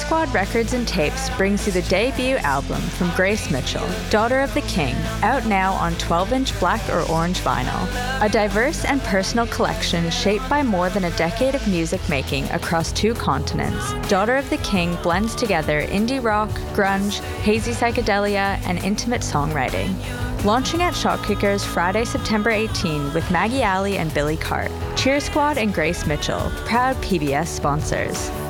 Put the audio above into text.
Squad Records and Tapes brings you the debut album from Grace Mitchell, Daughter of the King, out now on 12-inch black or orange vinyl. A diverse and personal collection shaped by more than a decade of music making across 2 continents, Daughter of the King blends together indie rock, grunge, hazy psychedelia, and intimate songwriting. Launching at Shopkickers Friday, September 18 with Maggie Alley and Billy Cart. Cheer Squad and Grace Mitchell, proud PBS sponsors.